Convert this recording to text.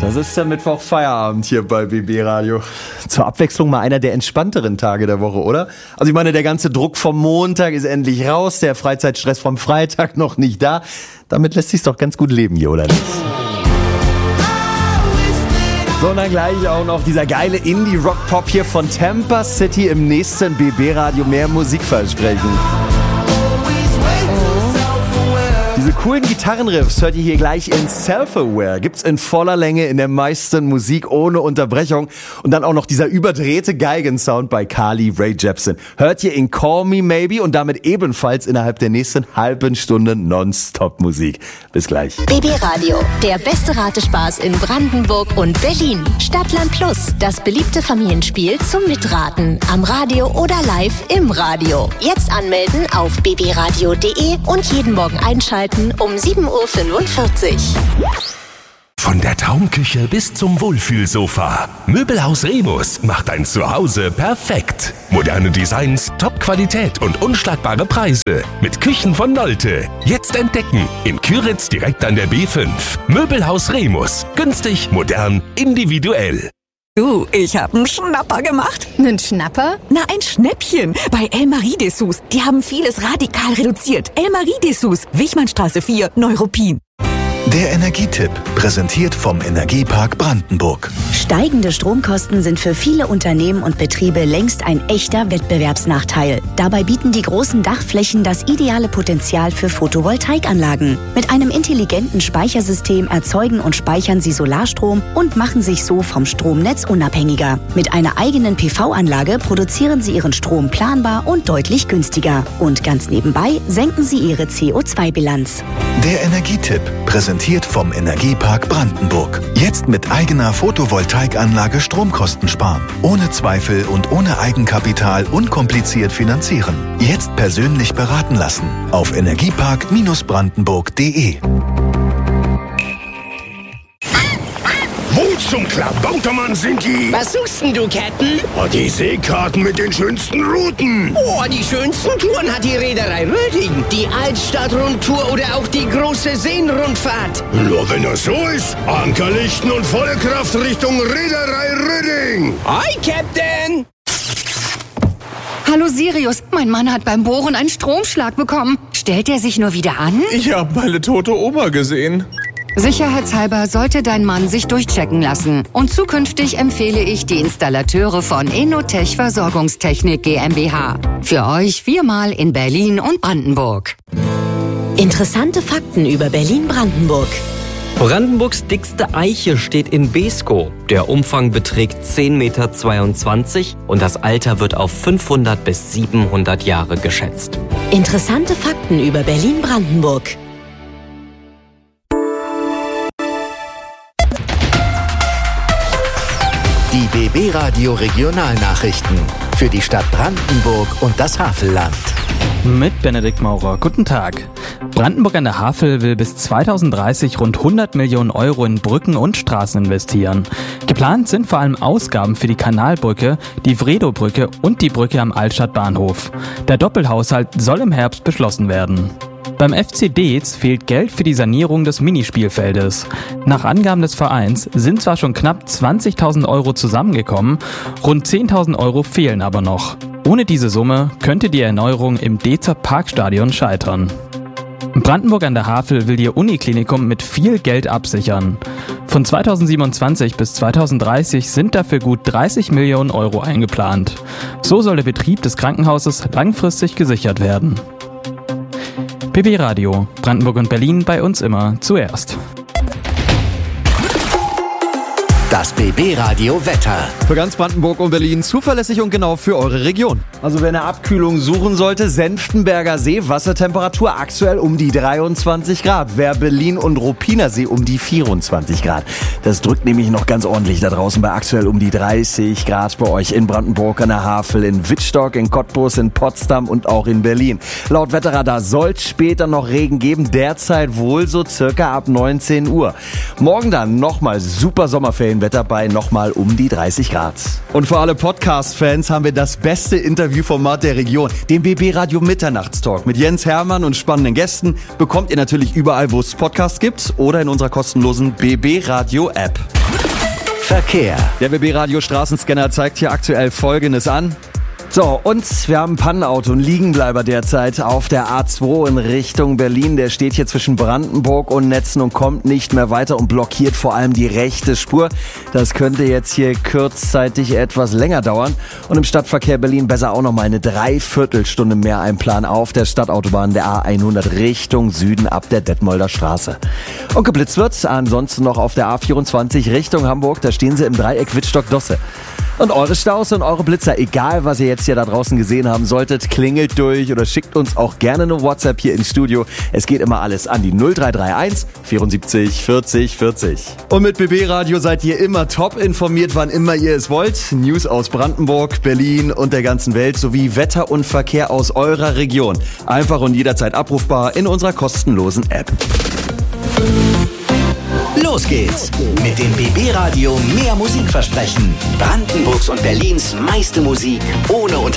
Das ist der Mittwoch Feierabend hier bei BB Radio. Zur Abwechslung mal einer der entspannteren Tage der Woche, oder? Also ich meine, der ganze Druck vom Montag ist endlich raus, der Freizeitstress vom Freitag noch nicht da. Damit lässt sich's doch ganz gut leben hier, oder nicht? Sondern gleich auch noch dieser geile Indie-Rock-Pop hier von Tampa City im nächsten BB Radio. Mehr Musikversprechen. Diese coolen Gitarrenriffs hört ihr hier gleich in Self-Aware. Gibt's in voller Länge in der meisten Musik ohne Unterbrechung. Und dann auch noch dieser überdrehte Geigensound bei Carly Rae Jepsen. Hört ihr in Call Me Maybe und damit ebenfalls innerhalb der nächsten halben Stunde Nonstop-Musik. Bis gleich. BB Radio, der beste Ratespaß in Brandenburg und Berlin. Stadtland Plus, das beliebte Familienspiel zum Mitraten. Am Radio oder live im Radio. Jetzt anmelden auf bbradio.de und jeden Morgen einschalten um 7.45 Uhr. Von der Traumküche bis zum Wohlfühlsofa. Möbelhaus Remus macht dein Zuhause perfekt. Moderne Designs, Top-Qualität und unschlagbare Preise. Mit Küchen von Nolte. Jetzt entdecken. In Küritz direkt an der B5. Möbelhaus Remus. Günstig, modern, individuell. Du, ich hab einen Schnapper gemacht. Einen Schnapper? Na, ein Schnäppchen. Bei Elmarie Dessous. Die haben vieles radikal reduziert. Elmarie Dessous, Wichmannstraße 4, Neuruppin. Der Energietipp, präsentiert vom Energiepark Brandenburg. Steigende Stromkosten sind für viele Unternehmen und Betriebe längst ein echter Wettbewerbsnachteil. Dabei bieten die großen Dachflächen das ideale Potenzial für Photovoltaikanlagen. Mit einem intelligenten Speichersystem erzeugen und speichern sie Solarstrom und machen sich so vom Stromnetz unabhängiger. Mit einer eigenen PV-Anlage produzieren sie ihren Strom planbar und deutlich günstiger. Und ganz nebenbei senken sie ihre CO2-Bilanz. Der Energietipp, präsentiert vom Energiepark Brandenburg. Jetzt mit eigener Photovoltaikanlage Stromkosten sparen. Ohne Zweifel und ohne Eigenkapital unkompliziert finanzieren. Jetzt persönlich beraten lassen. Auf energiepark-brandenburg.de. Wo zum Klabautermann sind die? Was suchst denn du, Captain? Oh, die Seekarten mit den schönsten Routen. Oh, die schönsten Touren hat die Reederei Röding. Die Altstadt-Rundtour oder auch die große Seenrundfahrt. Nur wenn das so ist, Ankerlichten und volle Kraft Richtung Reederei Röding. Hi, Captain! Hallo Sirius, mein Mann hat beim Bohren einen Stromschlag bekommen. Stellt er sich nur wieder an? Ich habe meine tote Oma gesehen. Sicherheitshalber sollte dein Mann sich durchchecken lassen. Und zukünftig empfehle ich die Installateure von Enotech Versorgungstechnik GmbH. Für euch 4-mal in Berlin und Brandenburg. Interessante Fakten über Berlin-Brandenburg. Brandenburgs dickste Eiche steht in Beeskow. Der Umfang beträgt 10,22 Meter und das Alter wird auf 500 bis 700 Jahre geschätzt. Interessante Fakten über Berlin-Brandenburg. Die BB Radio Regionalnachrichten für die Stadt Brandenburg und das Havelland. Mit Benedikt Maurer. Guten Tag. Brandenburg an der Havel will bis 2030 rund 100 Millionen Euro in Brücken und Straßen investieren. Geplant sind vor allem Ausgaben für die Kanalbrücke, die Wredow-Brücke und die Brücke am Altstadtbahnhof. Der Doppelhaushalt soll im Herbst beschlossen werden. Beim FC Deetz fehlt Geld für die Sanierung des Minispielfeldes. Nach Angaben des Vereins sind zwar schon knapp 20.000 Euro zusammengekommen, rund 10.000 Euro fehlen aber noch. Ohne diese Summe könnte die Erneuerung im Deetzer Parkstadion scheitern. Brandenburg an der Havel will ihr Uniklinikum mit viel Geld absichern. Von 2027 bis 2030 sind dafür gut 30 Millionen Euro eingeplant. So soll der Betrieb des Krankenhauses langfristig gesichert werden. BB Radio, Brandenburg und Berlin, bei uns immer zuerst. Das BB Radio Wetter. Für ganz Brandenburg und Berlin zuverlässig und genau für eure Region. Also wer eine Abkühlung suchen sollte, Senftenberger See, Wassertemperatur aktuell um die 23 Grad. Wer Berlin und Ruppiner See um die 24 Grad. Das drückt nämlich noch ganz ordentlich da draußen bei aktuell um die 30 Grad bei euch in Brandenburg an der Havel, in Wittstock, in Cottbus, in Potsdam und auch in Berlin. Laut Wetterradar soll es später noch Regen geben, derzeit wohl so circa ab 19 Uhr. Morgen dann nochmal super Sommerferien aktuellen Wetter bei nochmal um die 30 Grad. Und für alle Podcast-Fans haben wir das beste Interviewformat der Region, den BB Radio Mitternachtstalk mit Jens Hermann und spannenden Gästen. Bekommt ihr natürlich überall, wo es Podcasts gibt oder in unserer kostenlosen BB Radio App. Verkehr. Der BB Radio Straßenscanner zeigt hier aktuell Folgendes an. So, und wir haben ein Pannenauto, ein Liegenbleiber derzeit auf der A2 in Richtung Berlin. Der steht hier zwischen Brandenburg und Netzen und kommt nicht mehr weiter und blockiert vor allem die rechte Spur. Das könnte jetzt hier kurzzeitig etwas länger dauern. Und im Stadtverkehr Berlin besser auch noch mal eine 3/4 mehr einplanen auf der Stadtautobahn der A100 Richtung Süden ab der Detmolder Straße. Und geblitzt wird ansonsten noch auf der A24 Richtung Hamburg. Da stehen sie im Dreieck Wittstock-Dosse. Und eure Staus und eure Blitzer, egal was ihr jetzt hier da draußen gesehen haben solltet, klingelt durch oder schickt uns auch gerne eine WhatsApp hier ins Studio. Es geht immer alles an die 0331 74 40 40. Und mit BB Radio seid ihr immer top informiert, wann immer ihr es wollt. News aus Brandenburg, Berlin und der ganzen Welt sowie Wetter und Verkehr aus eurer Region. Einfach und jederzeit abrufbar in unserer kostenlosen App. Los geht's mit dem BB Radio mehr Musikversprechen. Brandenburgs und Berlins meiste Musik ohne